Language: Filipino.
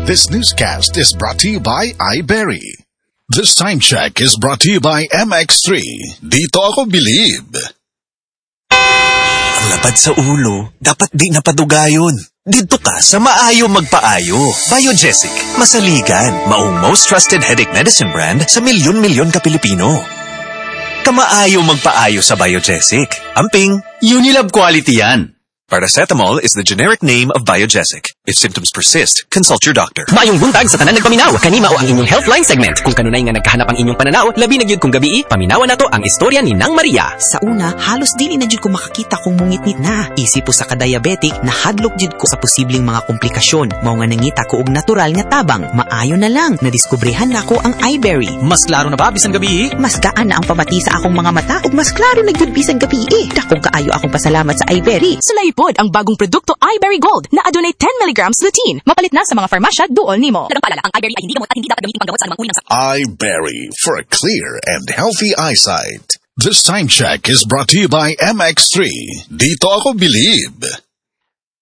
This newscast is brought to you by iBerry. This time check is brought to you by MX3. Dito ako believe. Ang lapad sa ulo, dapat di napadugayon. Dito ka sa Maayo Magpaayo. Biogesic, masaligan, maong most trusted headache medicine brand sa milyon-milyon ka Pilipino. Kamaayo Magpaayo sa Biogesic. Amping, Unilab quality yan. paracetamol is the generic name of Biogesic. If symptoms persist, consult your doctor. Maayong buntag sa tanan nagpaminaw. Kani mao ang inyong Healthline segment. Kung kanunay nga nagkahanap ang inyong pananaw, labi na gyud kung gabi, paminawan nato ang istorya ni Nang Maria. Sa una, halos dili na jud ko makakita kung mungitnit na. Isip po sa ka-diabetic, nahadlok jud ko sa posibleng mga komplikasyon. Mao nga nangita ko og natural nga tabang. Maayo na lang, nadiskubrehan nako ang iBerry. Mas klaro na ba bisan gabi? Mas gaan na ang pamati sa akong mga mata ug mas klaro na gyud bisan gabi. Dakong kaayo akong pasalamat sa iBerry. Sulaypod ang bagong produkto iBerry Gold na adunay 10 mg lutein. Mapalit na sa mga farmasya duol nimo. Dagang paalala, ang iBerry ay hindi gamot at hindi dapat gamitin panggamot sa anumang uri ng sakit. iBerry for a clear and healthy eyesight. This time check is brought to you by MX3. Dito ako believe.